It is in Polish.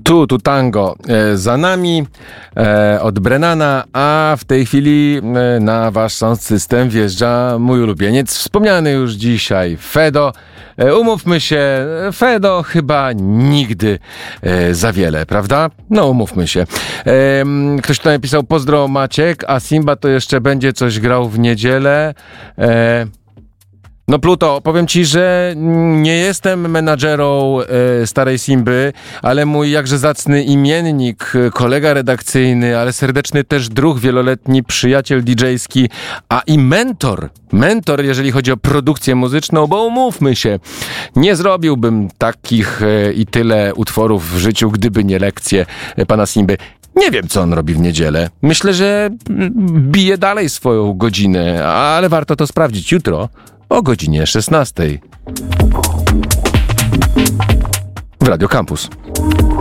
Tu tango za nami od Brennana, a w tej chwili na wasz sound system wjeżdża mój ulubieniec, wspomniany już dzisiaj, Fedo. Umówmy się, Fedo chyba nigdy za wiele, prawda? No umówmy się. Ktoś tutaj napisał, pozdro Maciek, a Simba to jeszcze będzie coś grał w niedzielę. No Pluto, powiem ci, że nie jestem menadżerą starej Simby, ale mój jakże zacny imiennik, kolega redakcyjny, ale serdeczny też druh, wieloletni przyjaciel DJ-ski, a i mentor, jeżeli chodzi o produkcję muzyczną, bo umówmy się, nie zrobiłbym takich i tyle utworów w życiu, gdyby nie lekcje pana Simby. Nie wiem, co on robi w niedzielę. Myślę, że bije dalej swoją godzinę, ale warto to sprawdzić jutro o godzinie 16 w Radio Campus.